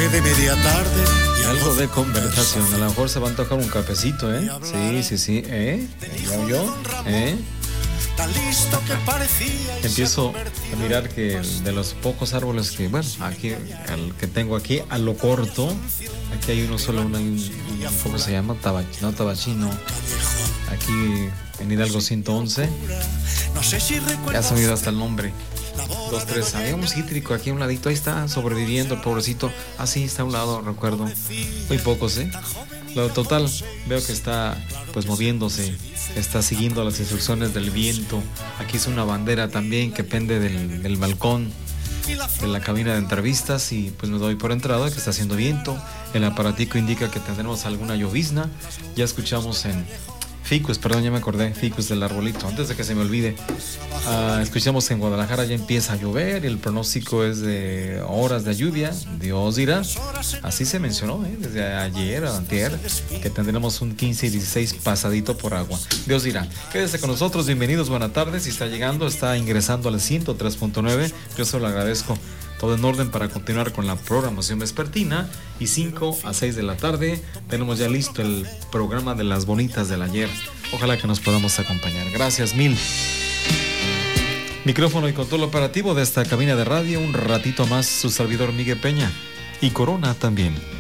de media tarde y algo de conversación. A lo mejor se va a tocar un cafecito, ¿eh? Sí. ¿Ya oyó? Tan listo que parecía. Empiezo a mirar que de los pocos árboles que, bueno, aquí, el que tengo aquí, a lo corto, aquí hay uno solo, ¿cómo se llama? Tabachino. Aquí en Hidalgo 111. Ya se me olvidó hasta el nombre. 2, 3, había un cítrico aquí a un ladito, ahí está sobreviviendo el pobrecito. Ah, sí, está a un lado, recuerdo. Muy pocos, ¿eh? Lo total, veo que está pues moviéndose, está siguiendo las instrucciones del viento. Aquí es una bandera también que pende del balcón de la cabina de entrevistas y pues me doy por entrada que está haciendo viento. El aparatico indica que tendremos alguna llovizna. Ya escuchamos en ficus, perdón, ya me acordé, ficus del arbolito, antes de que se me olvide. Escuchamos que en Guadalajara ya empieza a llover y el pronóstico es de horas de lluvia. Dios dirá, así se mencionó, desde ayer o antier, que tendremos un 15 y 16 pasadito por agua. Dios dirá. Quédese con nosotros, bienvenidos, buenas tardes. Si está llegando, está ingresando al 103.9, yo se lo agradezco. Todo en orden para continuar con la programación vespertina. Y 5 a 6 de la tarde tenemos ya listo el programa de las bonitas del ayer. Ojalá que nos podamos acompañar. Gracias mil. Micrófono y control operativo de esta cabina de radio. Un ratito más su servidor Miguel Peña. Y Corona también.